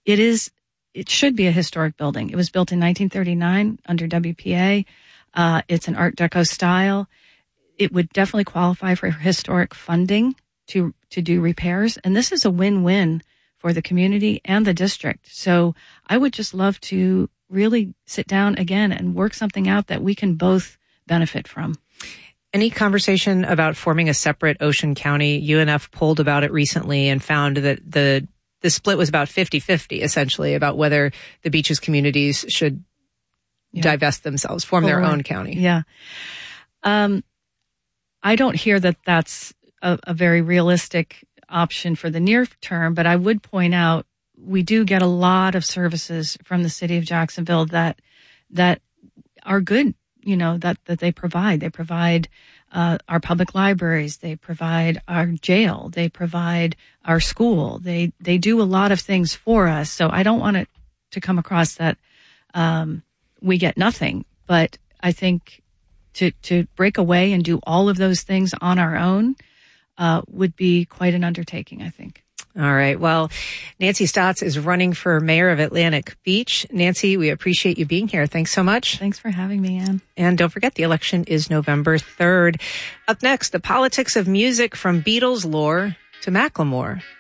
it should be a historic building. It was built in 1939 under WPA. It's an Art Deco style. It would definitely qualify for historic funding to do repairs. And this is a win-win for the community and the district. So I would just love to really sit down again and work something out that we can both benefit from. Any conversation about forming a separate Ocean County? UNF polled about it recently and found that the split was about 50-50, essentially, about whether the beaches communities should divest themselves, form their own county. Yeah. I don't hear that that's a very realistic option for the near term, but I would point out we do get a lot of services from the city of Jacksonville that are good, that they provide. They provide our public libraries. They provide our jail. They provide our school. They do a lot of things for us. So I don't want it to come across that we get nothing. But I think to break away and do all of those things on our own would be quite an undertaking, I think. All right. Well, Nancy Stotts is running for mayor of Atlantic Beach. Nancy, we appreciate you being here. Thanks so much. Thanks for having me, Ann. And don't forget, the election is November 3rd. Up next, the politics of music from Beatles lore to Macklemore.